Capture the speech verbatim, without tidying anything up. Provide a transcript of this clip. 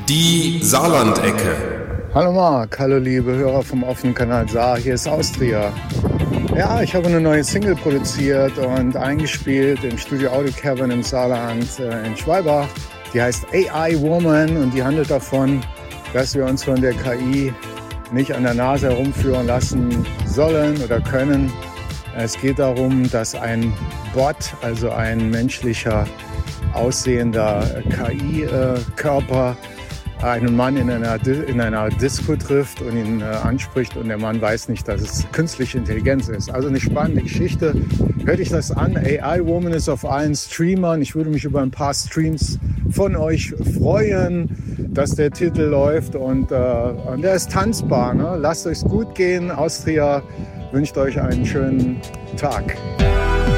Die Saarlandecke. Hallo Marc, hallo liebe Hörer vom offenen Kanal Saar, hier ist Austria. Ja, ich habe eine neue Single produziert und eingespielt im Studio Audio Cavern im Saarland äh, in Schwalbach. Die heißt A I Woman und die handelt davon, dass wir uns von der K I nicht an der Nase herumführen lassen sollen oder können. Es geht darum, dass ein Bot, also ein menschlicher aussehender K I-Körper, einen Mann in einer, in einer Disco trifft und ihn äh, anspricht und der Mann weiß nicht, dass es künstliche Intelligenz ist. Also eine spannende Geschichte. Hört euch das an. A I Woman ist auf allen Streamern. Ich würde mich über ein paar Streams von euch freuen, dass der Titel läuft und, äh, und der ist tanzbar. Ne? Lasst euch gut gehen. Austria wünscht euch einen schönen Tag.